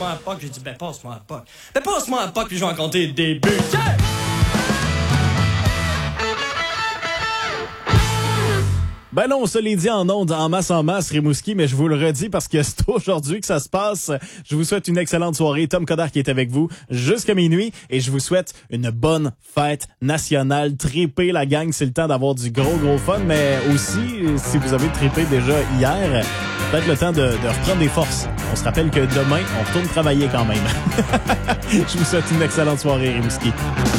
passe-moi un POC. J'ai dit, ben, passe-moi un POC. Ben, passe-moi un POC, puis je vais en compter le début. Yeah! Ben non, on se l'est dit en ondes, en masse, Rimouski, mais je vous le redis parce que c'est aujourd'hui que ça se passe. Je vous souhaite une excellente soirée. Tom Coderre qui est avec vous jusqu'à minuit et je vous souhaite une bonne fête nationale. Tripez la gang, c'est le temps d'avoir du gros fun, mais aussi, si vous avez trippé déjà hier, peut-être le temps de reprendre des forces. On se rappelle que demain, on retourne travailler quand même. Je vous souhaite une excellente soirée, Rimouski.